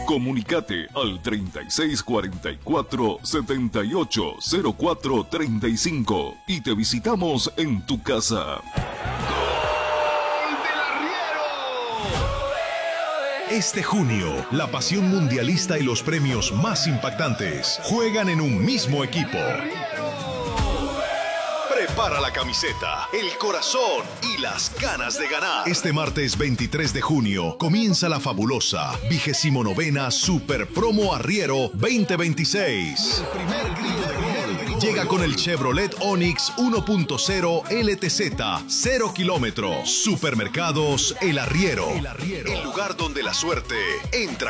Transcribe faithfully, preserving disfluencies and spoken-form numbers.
Comunicate al treinta y seis cuarenta y cuatro setenta y ocho cero cuatro treinta y cinco y te visitamos en tu casa. Este junio, la pasión mundialista y los premios más impactantes juegan en un mismo equipo. Prepara la camiseta, el corazón y las ganas de ganar. Este martes veintitrés de junio comienza la fabulosa vigésimo novena Super Promo Arriero veinte veintiséis. El primer grito de gol llega con el Chevrolet Onix uno punto cero L T Z, cero kilómetros. Supermercados El Arriero, el lugar donde la suerte entra